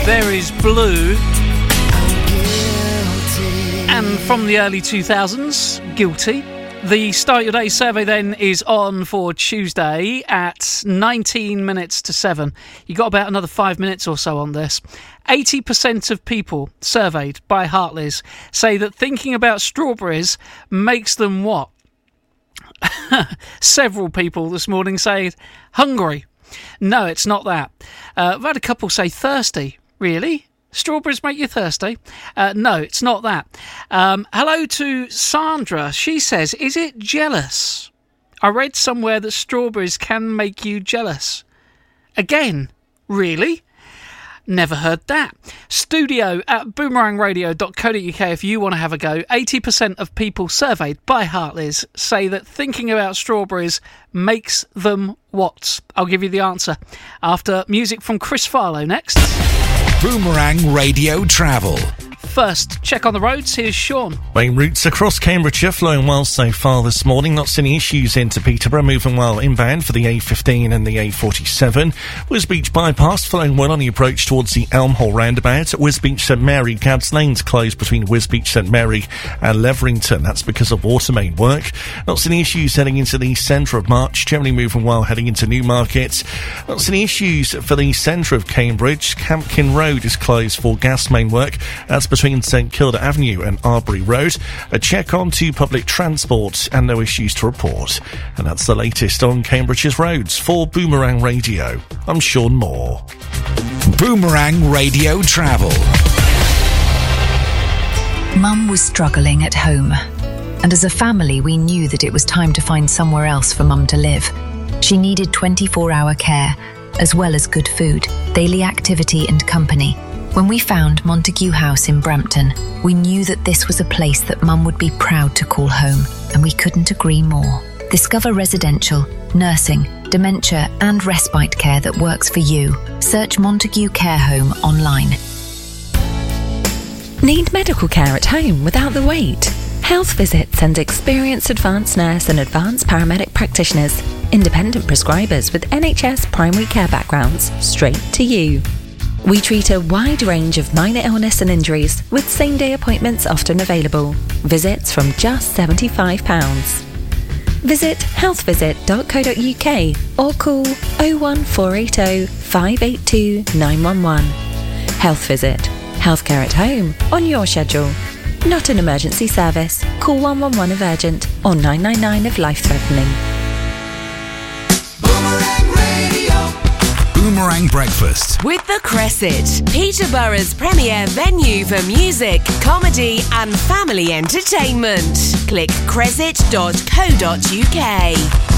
There is Blue. And from the early 2000s, Guilty. The Start Your Day survey then is on for Tuesday at 19 minutes to 7. You got about another 5 minutes or so on this. 80% of people surveyed by Hartley's say that thinking about strawberries makes them what? Several people this morning say hungry. No, it's not that. I've had a couple say thirsty. Really? Strawberries make you thirsty? No, it's not that. Hello to Sandra. She says, is it jealous? I read somewhere that strawberries can make you jealous. Again, really? Never heard that. Studio at boomerangradio.co.uk if you want to have a go. 80% of people surveyed by Hartley's say that thinking about strawberries makes them what? I'll give you the answer after music from Chris Farlow next. Boomerang Radio Travel. First, check on the roads. Here's Sean. Main routes across Cambridgeshire flowing well so far this morning. Not seeing any issues into Peterborough. Moving well inbound for the A15 and the A47. Wisbeach bypass flowing well on the approach towards the Elmhall roundabout. At Wisbeach St Mary, Gads Lane's closed between Wisbeach St Mary and Leverington. That's because of water main work. Not seeing any issues heading into the centre of March. Generally moving well heading into Newmarket. Not seeing any issues for the centre of Cambridge. Campkin Road is closed for gas main work. That's between St Kilda Avenue and Arbury Road. A check on to public transport and no issues to report. And that's the latest on Cambridge's roads. For Boomerang Radio, I'm Sean Moore. Boomerang Radio Travel. Mum was struggling at home, and as a family we knew that it was time to find somewhere else for Mum to live. She needed 24-hour care, as well as good food, daily activity and company. When we found Montague House in Brampton, we knew that this was a place that Mum would be proud to call home, and we couldn't agree more. Discover residential, nursing, dementia and respite care that works for you. Search Montague Care Home online. Need medical care at home without the wait? Health Visit sends experienced advanced nurse and advanced paramedic practitioners, independent prescribers with NHS primary care backgrounds, straight to you. We treat a wide range of minor illness and injuries with same-day appointments often available. Visits from just £75. Visit healthvisit.co.uk or call 01480 582 911. Health Visit. Healthcare at home on your schedule. Not an emergency service. Call 111 if urgent or 999 if life-threatening. Boomerang Breakfast with The Cresset, Peterborough's premier venue for music, comedy and family entertainment. Click cresset.co.uk.